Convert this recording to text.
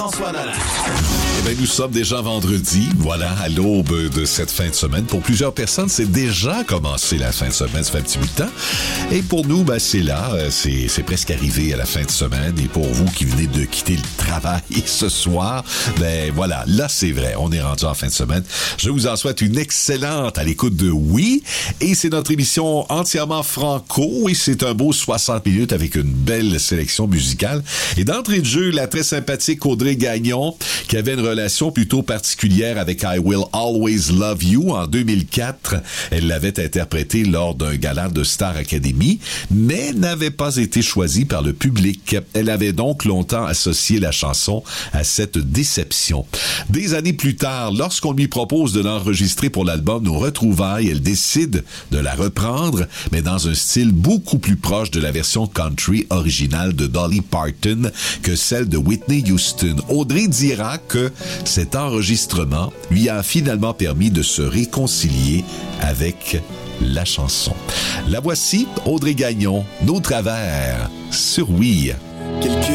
François Nolin. Eh bien, nous sommes déjà vendredi, voilà, à l'aube de cette fin de semaine. Pour plusieurs personnes, c'est déjà commencé la fin de semaine, ça fait un petit bout de temps. Et pour nous, ben, c'est là, c'est presque arrivé à la fin de semaine. Et pour vous qui venez de quitter le travail ce soir, ben voilà, là c'est vrai, on est rendu en fin de semaine. Je vous en souhaite une excellente à l'écoute de Oui. Et c'est notre émission entièrement franco et c'est un beau 60 minutes avec une belle sélection musicale. Et d'entrée de jeu, la très sympathique Audrey Gagnon, qui avait une relation plutôt particulière avec I Will Always Love You en 2004. Elle l'avait interprétée lors d'un gala de Star Academy, mais n'avait pas été choisie par le public. Elle avait donc longtemps associé la chanson à cette déception. Des années plus tard, lorsqu'on lui propose de l'enregistrer pour l'album Nos Retrouvailles, elle décide de la reprendre, mais dans un style beaucoup plus proche de la version country originale de Dolly Parton que celle de Whitney Houston. Audrey dira que cet enregistrement lui a finalement permis de se réconcilier avec la chanson. La voici, Audrey Gagnon, Nos Travers, sur Oui.